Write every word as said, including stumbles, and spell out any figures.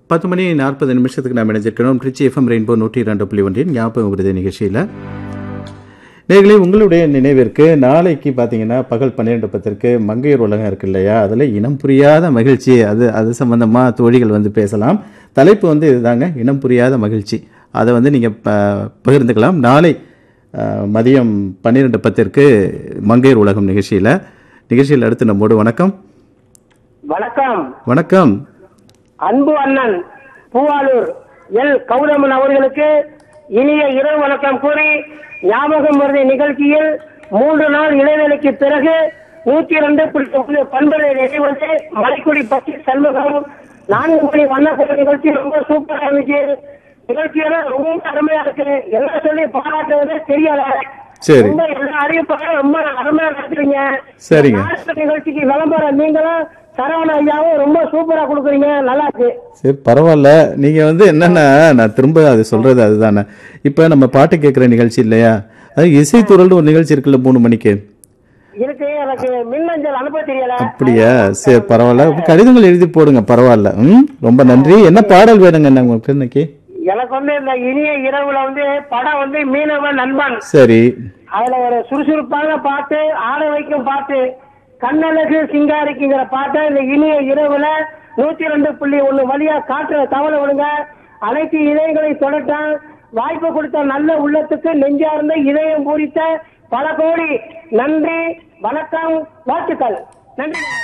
பத்து மணி நாற்பது நிமிஷத்துக்கு நாம் இணைஞ்சிருக்கிறோம். ட்ரிச்சி எஃப்எம் ரெயின்போ நூற்றி இரண்டு புள்ளி ஒன்றின் ஞாபகம் விருது நிகழ்ச்சியில். நேர்களே, உங்களுடைய நினைவிற்கு நாளைக்கு பார்த்தீங்கன்னா பகல் பன்னிரெண்டு பத்திற்கு மங்கையர் உலகம் இருக்கு இல்லையா, அதில் இனம் புரியாத மகிழ்ச்சி, அது அது சம்பந்தமாக தோழிகள் வந்து பேசலாம். தலைப்பு வந்து இதுதாங்க, இனம் புரியாத மகிழ்ச்சி. அதை வந்து நீங்கள் ப பகிர்ந்துக்கலாம். நாளை மதியம் பன்னிரெண்டு பத்திற்கு மங்கையர் உலகம் நிகழ்ச்சியில் நிகழ்ச்சியில் அடுத்து நம்மோடு வணக்கம். வணக்கம். வணக்கம். அன்பு அண்ணன் பூவாலூர் எல் கௌதமன் அவர்களுக்கு இனிய இரவு வணக்கம் கூறி, ஞாபகம் வருத நிகழ்ச்சியில் மூன்று நாள் இடைவேளைக்கு பிறகு நூத்தி இரண்டு புள்ளி பண்பலை வந்து மலைக்குடி பற்றி செல்வகம் நான்கு மணி வண்ணப்பட நிகழ்ச்சி ரொம்ப சூப்பரா இருந்துச்சு. நிகழ்ச்சியோட ரொம்ப அருமையா இருக்கு. எல்லாம் சொல்லி பாராட்டுவது தெரியல. சரி, ரொம்ப எல்லா அறிவிப்பாக ரொம்ப அருமையா நடத்துறீங்க. சரிங்க. நிகழ்ச்சிக்கு விளம்பரம் நீங்களும் சரவண ஐயாவும் ரொம்ப சூப்பரா கொடுக்குறீங்க. நல்லா இருக்கு. சரி, பரவாயில்ல. நீங்க வந்து என்னன்னா, நான் திரும்ப அது சொல்றது அதுதானே. இப்ப நம்ம பாட்டு கேட்கிற நிகழ்ச்சி இல்லையா, அது இசைத்துறல் ஒரு நிகழ்ச்சி இருக்குல்ல மூணு மணிக்கு இருக்கு. எனக்கு மின்னஞ்சல் அனுப்ப தெரியல. அப்படியா? சரி, பரவாயில்ல. கடிதங்கள் எழுதி போடுங்க, பரவாயில்ல. ம், ரொம்ப நன்றி. என்ன பாடல் வேணுங்க என்ன உங்களுக்கு இன்னைக்கு? எனக்கு வந்து இந்த இனிய இரவுல வந்து படம் வந்து மீனவ நண்பன். சரி, அதுல ஒரு சுறுசுறுப்பான பாட்டு, ஆட வைக்கும் பாட்டு, கண்ணழகு சிங்காரிக்குங்கிற பாட்டை இந்த இனிய இரவுல நூத்தி ரெண்டு புள்ளி ஒண்ணு வழியா காட்டுற தவளை விடுங்க. அனைத்து இதயங்களை தொடட்டான் வாய்ப்பு கொடுத்த நல்ல உள்ளத்துக்கு நெஞ்சார்ந்த இதயம் பூரித்த பல கோடி நன்றி, வணக்கம், வாழ்த்துக்கள். நன்றி.